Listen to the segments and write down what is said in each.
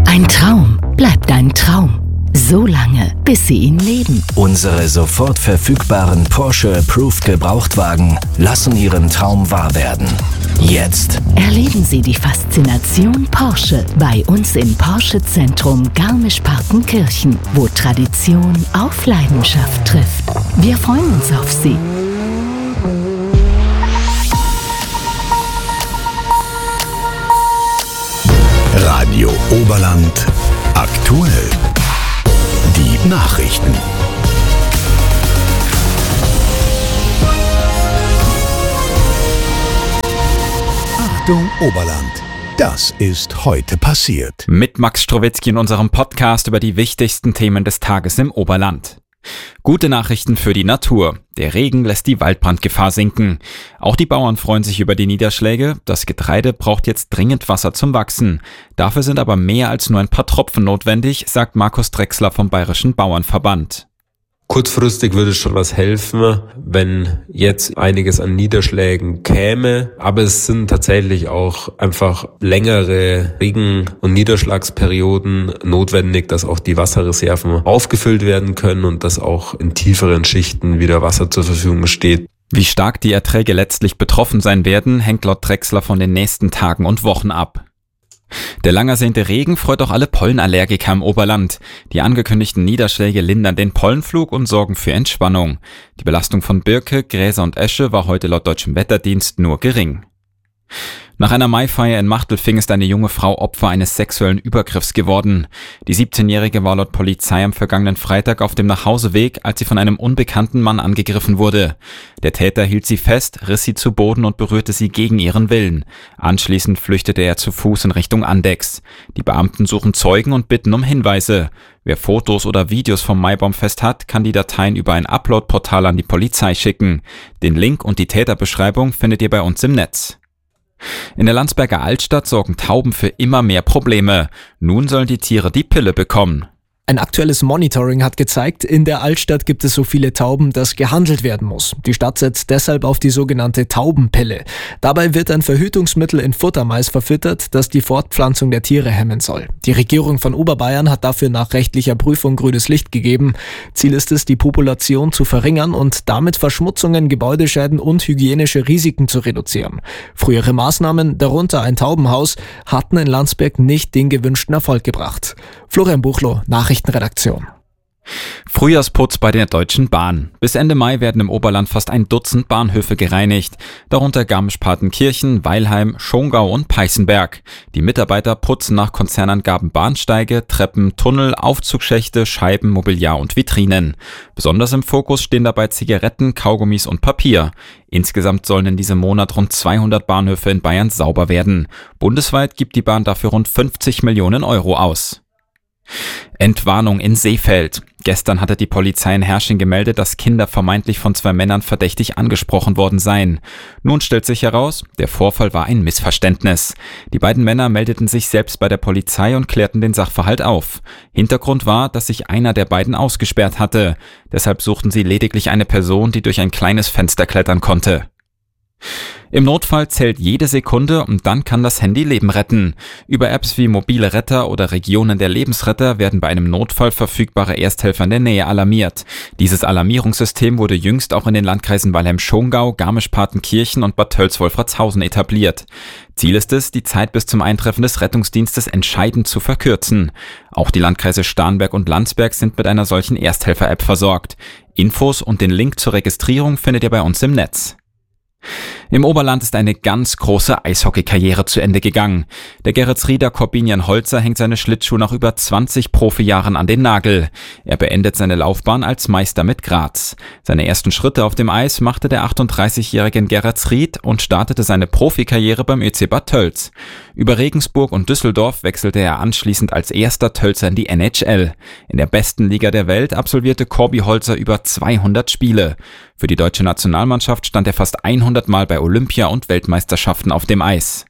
Ein Traum bleibt ein Traum. So lange, bis Sie ihn leben. Unsere sofort verfügbaren Porsche-Approved Gebrauchtwagen lassen Ihren Traum wahr werden. Jetzt Erleben Sie die Faszination Porsche bei uns im Porsche-Zentrum Garmisch-Partenkirchen, wo Tradition auf Leidenschaft trifft. Wir freuen uns auf Sie. Radio Oberland aktuell. Die Nachrichten. Achtung Oberland. Das ist heute passiert. Mit Max Strowitzki in unserem Podcast über die wichtigsten Themen des Tages im Oberland. Gute Nachrichten für die Natur. Der Regen lässt die Waldbrandgefahr sinken. Auch die Bauern freuen sich über die Niederschläge. Das Getreide braucht jetzt dringend Wasser zum Wachsen. Dafür sind aber mehr als nur ein paar Tropfen notwendig, sagt Markus Drechsler vom Bayerischen Bauernverband. Kurzfristig würde es schon was helfen, wenn jetzt einiges an Niederschlägen käme. Aber es sind tatsächlich auch einfach längere Regen- und Niederschlagsperioden notwendig, dass auch die Wasserreserven aufgefüllt werden können und dass auch in tieferen Schichten wieder Wasser zur Verfügung steht. Wie stark die Erträge letztlich betroffen sein werden, hängt laut Drechsler von den nächsten Tagen und Wochen ab. Der lang ersehnte Regen freut auch alle Pollenallergiker im Oberland. Die angekündigten Niederschläge lindern den Pollenflug und sorgen für Entspannung. Die Belastung von Birke, Gräser und Esche war heute laut Deutschem Wetterdienst nur gering. Nach einer Maifeier in Machtelfing ist eine junge Frau Opfer eines sexuellen Übergriffs geworden. Die 17-Jährige war laut Polizei am vergangenen Freitag auf dem Nachhauseweg, als sie von einem unbekannten Mann angegriffen wurde. Der Täter hielt sie fest, riss sie zu Boden und berührte sie gegen ihren Willen. Anschließend flüchtete er zu Fuß in Richtung Andechs. Die Beamten suchen Zeugen und bitten um Hinweise. Wer Fotos oder Videos vom Maibaumfest hat, kann die Dateien über ein Upload-Portal an die Polizei schicken. Den Link und die Täterbeschreibung findet ihr bei uns im Netz. In der Landsberger Altstadt sorgen Tauben für immer mehr Probleme. Nun sollen die Tiere die Pille bekommen. Ein aktuelles Monitoring hat gezeigt, in der Altstadt gibt es so viele Tauben, dass gehandelt werden muss. Die Stadt setzt deshalb auf die sogenannte Taubenpille. Dabei wird ein Verhütungsmittel in Futtermais verfüttert, das die Fortpflanzung der Tiere hemmen soll. Die Regierung von Oberbayern hat dafür nach rechtlicher Prüfung grünes Licht gegeben. Ziel ist es, die Population zu verringern und damit Verschmutzungen, Gebäudeschäden und hygienische Risiken zu reduzieren. Frühere Maßnahmen, darunter ein Taubenhaus, hatten in Landsberg nicht den gewünschten Erfolg gebracht. Florian Buchloh, Nachrichtenredaktion. Frühjahrsputz bei der Deutschen Bahn. Bis Ende Mai werden im Oberland fast ein Dutzend Bahnhöfe gereinigt, darunter Garmisch-Partenkirchen, Weilheim, Schongau und Peißenberg. Die Mitarbeiter putzen nach Konzernangaben Bahnsteige, Treppen, Tunnel, Aufzugschächte, Scheiben, Mobiliar und Vitrinen. Besonders im Fokus stehen dabei Zigaretten, Kaugummis und Papier. Insgesamt sollen in diesem Monat rund 200 Bahnhöfe in Bayern sauber werden. Bundesweit gibt die Bahn dafür rund 50 Millionen Euro aus. Entwarnung in Seefeld. Gestern hatte die Polizei in Herrsching gemeldet, dass Kinder vermeintlich von 2 Männern verdächtig angesprochen worden seien. Nun stellt sich heraus, der Vorfall war ein Missverständnis. Die beiden Männer meldeten sich selbst bei der Polizei und klärten den Sachverhalt auf. Hintergrund war, dass sich einer der beiden ausgesperrt hatte. Deshalb suchten sie lediglich eine Person, die durch ein kleines Fenster klettern konnte. Im Notfall zählt jede Sekunde und dann kann das Handy Leben retten. Über Apps wie Mobile Retter oder Regionen der Lebensretter werden bei einem Notfall verfügbare Ersthelfer in der Nähe alarmiert. Dieses Alarmierungssystem wurde jüngst auch in den Landkreisen Weilheim-Schongau, Garmisch-Partenkirchen und Bad Tölz-Wolfratshausen etabliert. Ziel ist es, die Zeit bis zum Eintreffen des Rettungsdienstes entscheidend zu verkürzen. Auch die Landkreise Starnberg und Landsberg sind mit einer solchen Ersthelfer-App versorgt. Infos und den Link zur Registrierung findet ihr bei uns im Netz. Im Oberland ist eine ganz große Eishockeykarriere zu Ende gegangen. Der Geretsrieder Corbinian Holzer hängt seine Schlittschuhe nach über 20 Profijahren an den Nagel. Er beendet seine Laufbahn als Meister mit Graz. Seine ersten Schritte auf dem Eis machte der 38-Jährige in Geretsried und startete seine Profikarriere beim ÖC Bad Tölz. Über Regensburg und Düsseldorf wechselte er anschließend als erster Tölzer in die NHL. In der besten Liga der Welt absolvierte Corby Holzer über 200 Spiele. Für die deutsche Nationalmannschaft stand er fast 100 Mal bei Olympia- und Weltmeisterschaften auf dem Eis.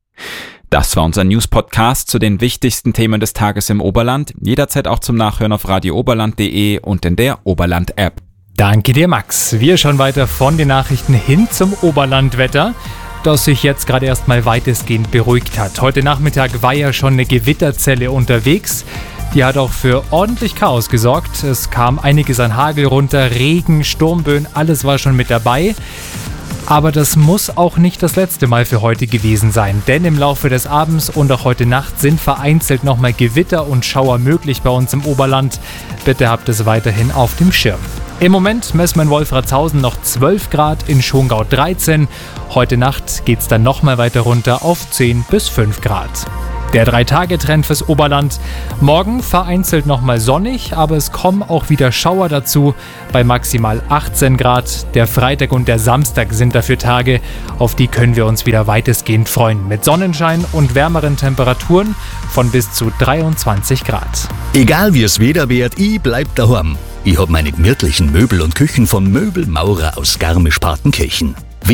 Das war unser News-Podcast zu den wichtigsten Themen des Tages im Oberland. Jederzeit auch zum Nachhören auf radiooberland.de und in der Oberland-App. Danke dir, Max. Wir schauen weiter von den Nachrichten hin zum Oberlandwetter. das sich jetzt gerade erstmal weitestgehend beruhigt hat. Heute Nachmittag war ja schon eine Gewitterzelle unterwegs. Die hat auch für ordentlich Chaos gesorgt. Es kam einiges an Hagel runter, Regen, Sturmböen, alles war schon mit dabei. Aber das muss auch nicht das letzte Mal für heute gewesen sein, denn im Laufe des Abends und auch heute Nacht sind vereinzelt nochmal Gewitter und Schauer möglich bei uns im Oberland. Bitte habt es weiterhin auf dem Schirm. Im Moment messen wir in Wolfratshausen noch 12 Grad, in Schongau 13. Heute Nacht geht es dann nochmal weiter runter auf 10 bis 5 Grad. Der 3-Tage-Trend fürs Oberland. Morgen vereinzelt nochmal sonnig, aber es kommen auch wieder Schauer dazu bei maximal 18 Grad. Der Freitag und der Samstag sind dafür Tage, auf die können wir uns wieder weitestgehend freuen. Mit Sonnenschein und wärmeren Temperaturen von bis zu 23 Grad. Egal wie es Wetter wird, ich bleib daheim. Ich hab meine gemütlichen Möbel und Küchen von Möbelmaurer aus Garmisch-Partenkirchen.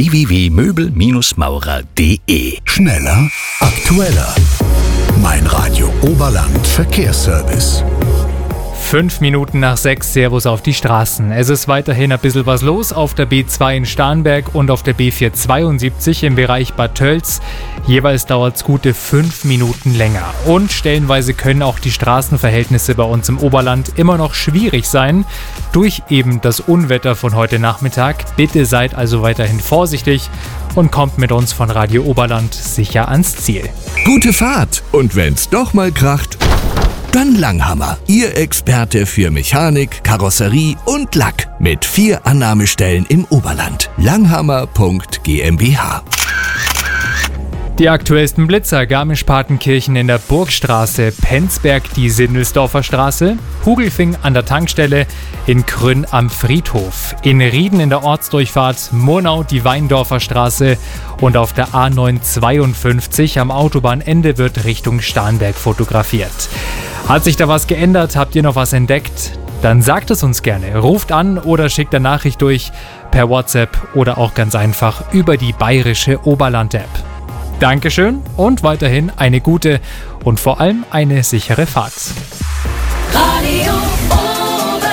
www.möbelmaurer.de. Schneller, aktueller. Mein Radio Oberland Verkehrsservice. 5 Minuten nach 6, Servus auf die Straßen. Es ist weiterhin ein bisschen was los auf der B2 in Starnberg und auf der B472 im Bereich Bad Tölz. Jeweils dauert es gute 5 Minuten länger. Und stellenweise können auch die Straßenverhältnisse bei uns im Oberland immer noch schwierig sein, durch eben das Unwetter von heute Nachmittag. Bitte seid also weiterhin vorsichtig und kommt mit uns von Radio Oberland sicher ans Ziel. Gute Fahrt! Und wenn's doch mal kracht, dann Langhammer, Ihr Experte für Mechanik, Karosserie und Lack mit 4 Annahmestellen im Oberland. Langhammer.GmbH. Die aktuellsten Blitzer: Garmisch-Partenkirchen in der Burgstraße, Penzberg die Sindelsdorfer Straße, Hugelfing an der Tankstelle, in Krünn am Friedhof, in Rieden in der Ortsdurchfahrt, Murnau die Weindorfer Straße und auf der A952 am Autobahnende wird Richtung Starnberg fotografiert. Hat sich da was geändert? Habt ihr noch was entdeckt? Dann sagt es uns gerne. Ruft an oder schickt eine Nachricht durch per WhatsApp oder auch ganz einfach über die bayerische Oberland-App. Dankeschön und weiterhin eine gute und vor allem eine sichere Fahrt. Radio Oberland.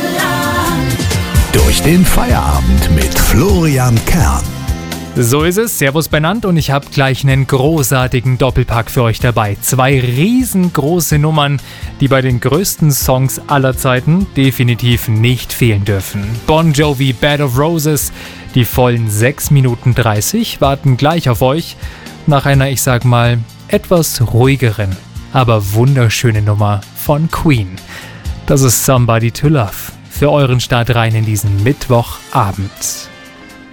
Durch den Feierabend mit Florian Kern. So ist es, Servus benannt und ich habe gleich einen großartigen Doppelpack für euch dabei. 2 riesengroße Nummern, die bei den größten Songs aller Zeiten definitiv nicht fehlen dürfen. Bon Jovi, Bed of Roses, die vollen 6 Minuten 30 warten gleich auf euch nach einer, ich sag mal, etwas ruhigeren, aber wunderschöne Nummer von Queen. Das ist Somebody to Love für euren Start rein in diesen Mittwochabend.